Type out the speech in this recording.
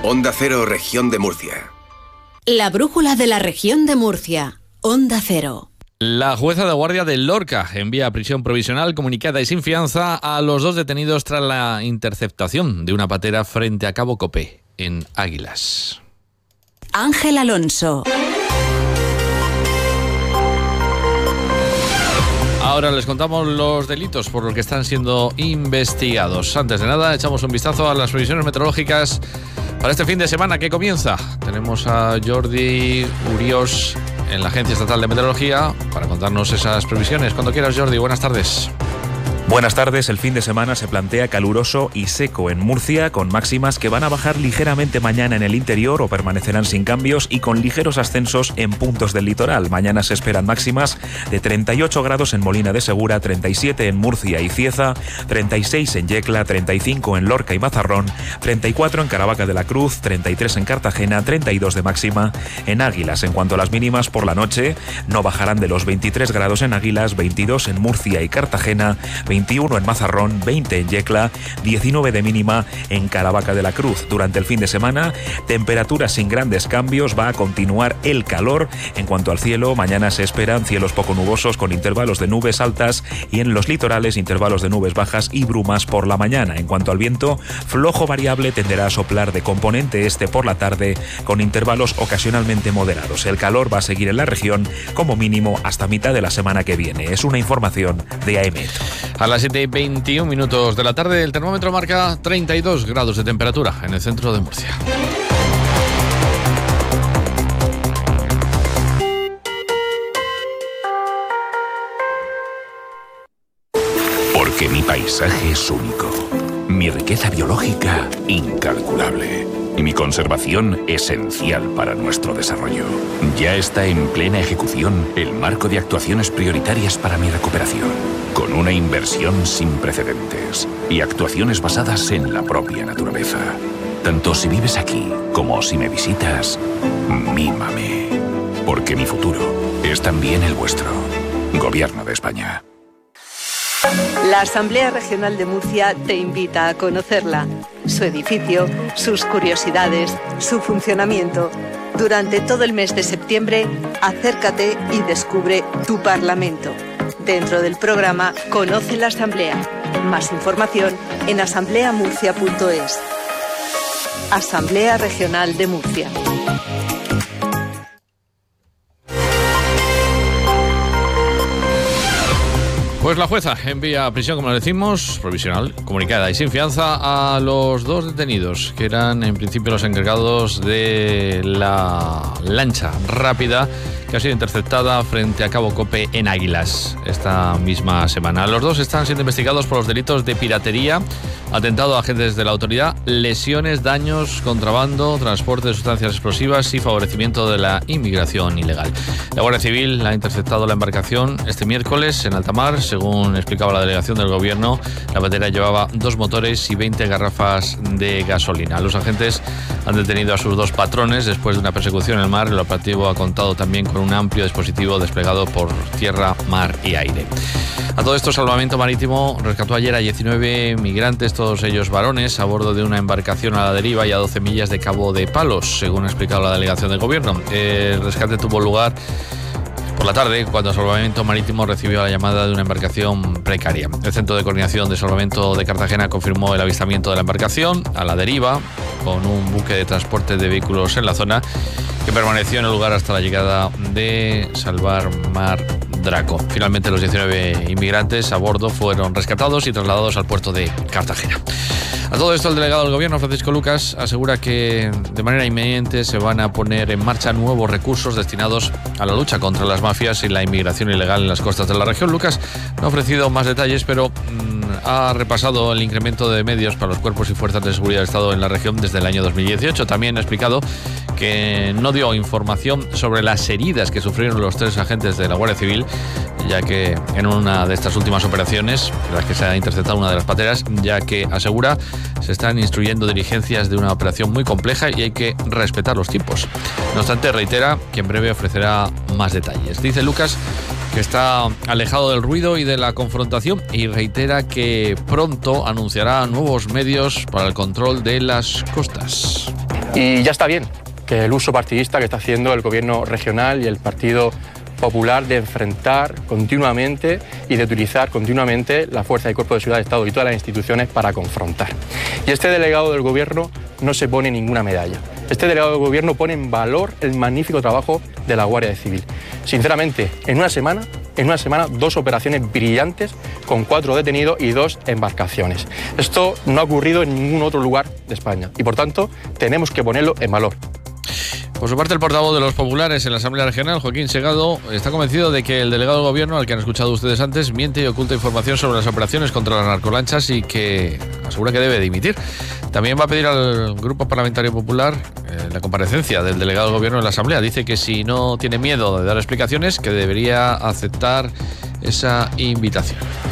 Onda Cero, Región de Murcia. La brújula de la Región de Murcia. Onda Cero. La jueza de guardia de Lorca envía a prisión provisional comunicada y sin fianza a los 2 detenidos tras la interceptación de una patera frente a Cabo Copé, en Águilas. Ángel Alonso. Ahora les contamos los delitos por los que están siendo investigados. Antes de nada, echamos un vistazo a las previsiones meteorológicas para este fin de semana que comienza. Tenemos a Jordi Uriós en la Agencia Estatal de Meteorología para contarnos esas previsiones. Cuando quieras, Jordi, buenas tardes. Buenas tardes. El fin de semana se plantea caluroso y seco en Murcia, con máximas que van a bajar ligeramente mañana en el interior o permanecerán sin cambios, y con ligeros ascensos en puntos del litoral. Mañana se esperan máximas de 38 grados en Molina de Segura, 37 en Murcia y Cieza, 36 en Yecla, 35 en Lorca y Mazarrón, 34 en Caravaca de la Cruz, 33 en Cartagena, 32 de máxima en Águilas. En cuanto a las mínimas, por la noche no bajarán de los 23 grados en Águilas, 22 en Murcia y Cartagena, 21 en Mazarrón, 20 en Yecla, 19 de mínima en Caravaca de la Cruz. Durante el fin de semana, temperaturas sin grandes cambios, va a continuar el calor. En cuanto al cielo, mañana se esperan cielos poco nubosos con intervalos de nubes altas, y en los litorales intervalos de nubes bajas y brumas por la mañana. En cuanto al viento, flojo variable, tenderá a soplar de componente este por la tarde con intervalos ocasionalmente moderados. El calor va a seguir en la región como mínimo hasta mitad de la semana que viene. Es una información de AEMET. A las 7:21 de la tarde, el termómetro marca 32 grados de temperatura en el centro de Murcia. Porque mi paisaje es único, mi riqueza biológica incalculable y mi conservación esencial para nuestro desarrollo. Ya está en plena ejecución el marco de actuaciones prioritarias para mi recuperación, con una inversión sin precedentes y actuaciones basadas en la propia naturaleza. Tanto si vives aquí como si me visitas, mímame. Porque mi futuro es también el vuestro. Gobierno de España. La Asamblea Regional de Murcia te invita a conocerla, su edificio, sus curiosidades, su funcionamiento. Durante todo el mes de septiembre, acércate y descubre tu Parlamento. Dentro del programa Conoce la Asamblea. Más información en asambleamurcia.es. Asamblea Regional de Murcia. Pues la jueza envía a prisión, como decimos, provisional, comunicada y sin fianza, a los 2 detenidos, que eran en principio los encargados de la lancha rápida que ha sido interceptada frente a Cabo Cope en Águilas esta misma semana. Los 2 están siendo investigados por los delitos de piratería, atentado a agentes de la autoridad, lesiones, daños, contrabando, transporte de sustancias explosivas y favorecimiento de la inmigración ilegal. La Guardia Civil ha interceptado la embarcación este miércoles en alta mar. Según explicaba la delegación del Gobierno, la patera llevaba 2 motores y 20 garrafas de gasolina. Los agentes han detenido a sus 2 patrones después de una persecución en el mar. El operativo ha contado también con un amplio dispositivo desplegado por tierra, mar y aire. A todo esto, Salvamento Marítimo rescató ayer a 19 migrantes, todos ellos varones, a bordo de una embarcación a la deriva y a 12 millas de Cabo de Palos, según ha explicado la delegación del Gobierno. El rescate tuvo lugar por la tarde, cuando Salvamento Marítimo recibió la llamada de una embarcación precaria. El Centro de Coordinación de Salvamento de Cartagena confirmó el avistamiento de la embarcación a la deriva, con un buque de transporte de vehículos en la zona, que permaneció en el lugar hasta la llegada de Salvar Mar Draco. Finalmente, los 19 inmigrantes a bordo fueron rescatados y trasladados al puerto de Cartagena. A todo esto, el delegado del Gobierno, Francisco Lucas, asegura que de manera inminente se van a poner en marcha nuevos recursos destinados a la lucha contra las mafias y la inmigración ilegal en las costas de la región. Lucas no ha ofrecido más detalles, pero ha repasado el incremento de medios para los cuerpos y fuerzas de seguridad del Estado en la región desde el año 2018. También ha explicado que no dio información sobre las heridas que sufrieron los 3 agentes de la Guardia Civil, ya que en una de estas últimas operaciones, en las que se ha interceptado una de las pateras, ya que asegura se están instruyendo diligencias de una operación muy compleja y hay que respetar los tiempos. No obstante, reitera que en breve ofrecerá más detalles. Dice Lucas que está alejado del ruido y de la confrontación y reitera que pronto anunciará nuevos medios para el control de las costas. Y ya está bien que el uso partidista que está haciendo el gobierno regional y el Partido Popular de enfrentar continuamente y de utilizar continuamente la fuerza y cuerpo de seguridad de Estado y todas las instituciones para confrontar. Y este delegado del gobierno no se pone ninguna medalla. Este delegado del gobierno pone en valor el magnífico trabajo de la Guardia Civil. Sinceramente, en una semana, 2 operaciones brillantes con 4 detenidos y 2 embarcaciones. Esto no ha ocurrido en ningún otro lugar de España y por tanto tenemos que ponerlo en valor. Por su parte, el portavoz de los populares en la Asamblea Regional, Joaquín Segado, está convencido de que el delegado del gobierno, al que han escuchado ustedes antes, miente y oculta información sobre las operaciones contra las narcolanchas y que asegura que debe dimitir. También va a pedir al Grupo Parlamentario Popular la comparecencia del delegado del gobierno en la Asamblea. Dice que si no tiene miedo de dar explicaciones, que debería aceptar esa invitación.